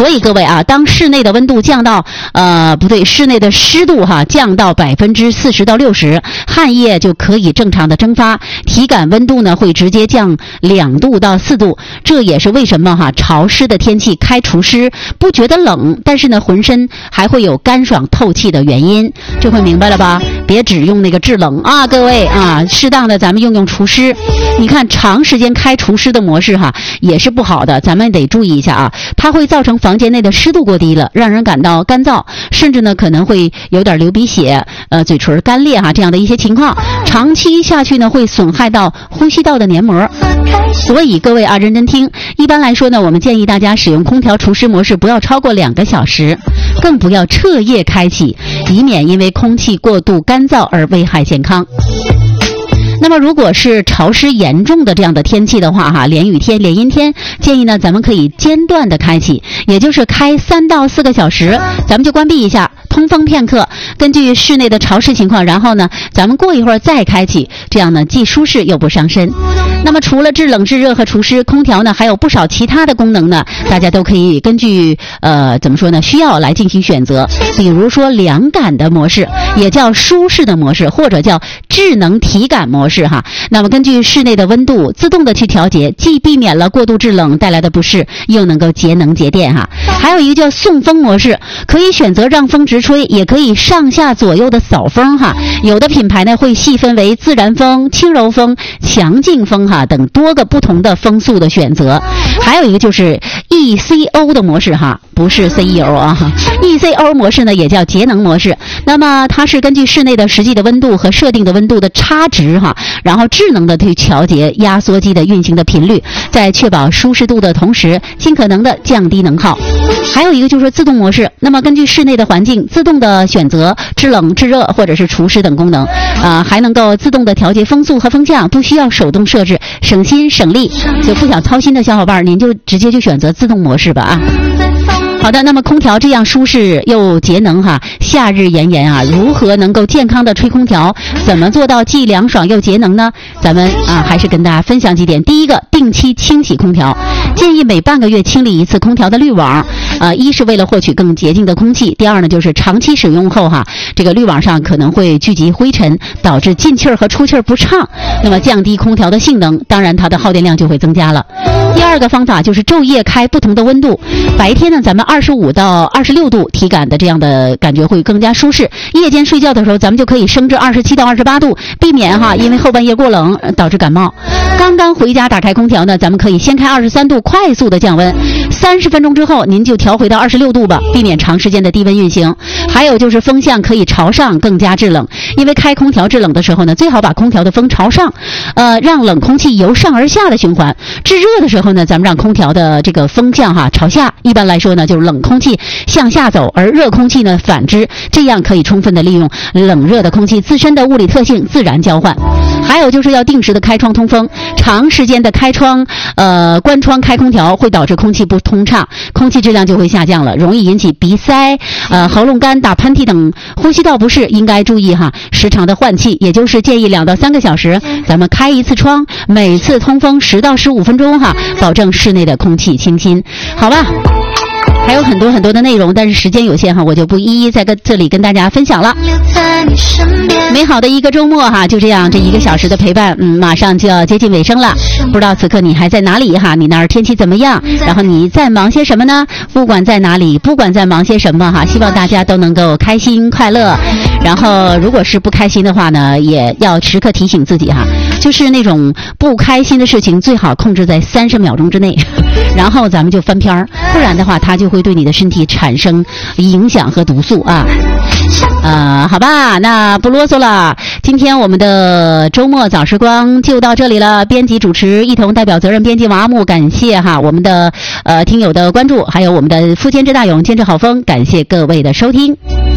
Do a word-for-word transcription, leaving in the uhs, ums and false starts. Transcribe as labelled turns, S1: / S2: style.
S1: 所以各位啊，当室内的温度降到呃不对，室内的湿度哈降到百分之四十到六十，汗液就可以正常的蒸发，体感温度呢会直接降两度到四度。这也是为什么哈潮湿的天气开除湿不觉得冷，但是呢浑身还会有干爽透气的原因。这回明白了吧？别只用那个制冷啊，各位啊，适当的咱们用用除湿。你看长时间开除湿的模式哈也是不好的，咱们得注意一下啊，它会造成房间内的湿度过低了，让人感到干燥，甚至呢可能会有点流鼻血，呃嘴唇干裂哈这样的一些情况，长期下去呢会损害到呼吸道的黏膜。所以各位啊认真听，一般来说呢，我们建议大家使用空调除湿模式不要超过两个小时，更不要彻夜开启，以免因为空气过度干燥而危害健康。那么如果是潮湿严重的这样的天气的话哈，连雨天连阴天，建议呢咱们可以间断的开启，也就是开三到四个小时，咱们就关闭一下，通风片刻，根据室内的潮湿情况，然后呢咱们过一会儿再开启，这样呢既舒适又不伤身。那么除了制冷制热和除湿，空调呢还有不少其他的功能呢，大家都可以根据呃怎么说呢需要来进行选择。比如说凉感的模式，也叫舒适的模式，或者叫智能体感模式哈。那么根据室内的温度自动的去调节，既避免了过度制冷带来的不适，又能够节能节电哈。还有一个叫送风模式，可以选择让风直吹，也可以上下左右的扫风哈。有的品牌呢会细分为自然风、轻柔风、强劲风哈等多个不同的风速的选择。还有一个就是 E C O 的模式哈，不是 C E O 啊 E C O 模式呢也叫节能模式。那么它是根据室内的实际的温度和设定的温度的差值哈，然后智能的去调节压缩机的运行的频率，在确保舒适度的同时尽可能的降低能耗。还有一个就是自动模式，那么根据室内的环境自动的选择制冷制热或者是除湿等功能啊、呃，还能够自动的调节风速和风向，不需要手动设置，省心省力。就不想操心的小伙伴，您就直接就选择自动模式吧啊。好的，那么空调这样舒适又节能哈，夏日炎炎啊，如何能够健康的吹空调？怎么做到既凉爽又节能呢？咱们啊还是跟大家分享几点。第一个，定期清洗空调，建议每半个月清理一次空调的滤网，呃，一是为了获取更洁净的空气，第二呢就是长期使用后哈，这个滤网上可能会聚集灰尘，导致进气儿和出气儿不畅，那么降低空调的性能，当然它的耗电量就会增加了。第二个方法就是昼夜开不同的温度，白天呢咱们二十五到二十六度体感的这样的感觉会更加舒适，夜间睡觉的时候咱们就可以升至二十七到二十八度，避免哈因为后半夜过冷导致感冒。刚刚回家打开空调呢，咱们可以先开二十三度，快速的降温，三十分钟之后您就调回到二十六度吧，避免长时间的低温运行。还有就是风向可以朝上，更加制冷，因为开空调制冷的时候呢，最好把空调的风朝上，呃，让冷空气由上而下的循环。制热的时候呢，咱们让空调的这个风向哈朝下，一般来说呢就是冷空气向下走，而热空气呢反之，这样可以充分的利用冷热的空气自身的物理特性自然交换。还有就是要定时的开窗通风，长时间的开窗呃关窗开空调会导致空气不通畅，空气质量就会下降了，容易引起鼻塞、呃喉咙干、打喷嚏等呼吸道不适，应该注意哈，时常的换气，也就是建议两到三个小时咱们开一次窗，每次通风十到十五分钟哈，保证室内的空气清新。好吧，还有很多很多的内容，但是时间有限哈，我就不一一在跟这里跟大家分享了。美好的一个周末哈，就这样，这一个小时的陪伴，嗯，马上就要接近尾声了。不知道此刻你还在哪里哈？你那儿天气怎么样？然后你在忙些什么呢？不管在哪里，不管在忙些什么哈，希望大家都能够开心快乐。然后如果是不开心的话呢，也要时刻提醒自己哈，就是那种不开心的事情最好控制在三十秒钟之内，然后咱们就翻篇儿，不然的话它就会对你的身体产生影响和毒素啊。呃，好吧，那不啰嗦了。今天我们的周末早时光就到这里了。编辑主持一同代表责任编辑王阿木，感谢哈我们的呃听友的关注，还有我们的副监制大勇、监制郝峰，感谢各位的收听。